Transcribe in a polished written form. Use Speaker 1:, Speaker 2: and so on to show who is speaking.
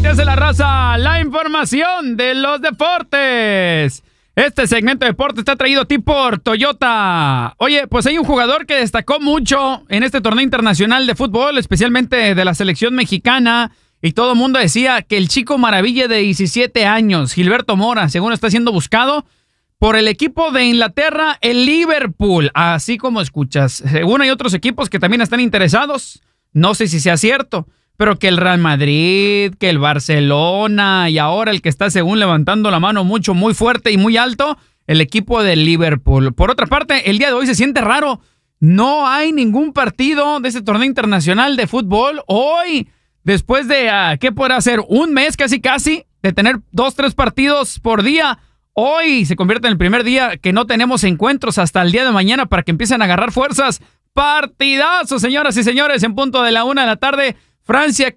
Speaker 1: ¿Qué hace la raza? La información de los deportes. Este segmento de deporte está traído a ti por Toyota. Oye, pues hay un jugador que destacó mucho en este torneo internacional de fútbol, especialmente de la selección mexicana, y todo el mundo decía que el chico maravilla de 17 años, Gilberto Mora, según está siendo buscado por el equipo de Inglaterra, el Liverpool, así como escuchas. Según hay otros equipos que también están interesados, no sé si sea cierto, pero que el Real Madrid, que el Barcelona y ahora el que está según levantando la mano mucho, muy fuerte y muy alto, el equipo del Liverpool. Por otra parte, el día de hoy se siente raro. No hay ningún partido de este torneo internacional de fútbol hoy, después de, ¿qué podrá ser? Un mes casi, de tener 2-3 partidos por día. Hoy se convierte en el primer día que no tenemos encuentros hasta el día de mañana para que empiecen a agarrar fuerzas. Partidazo, señoras y señores, en punto de la 1 de la tarde. Francia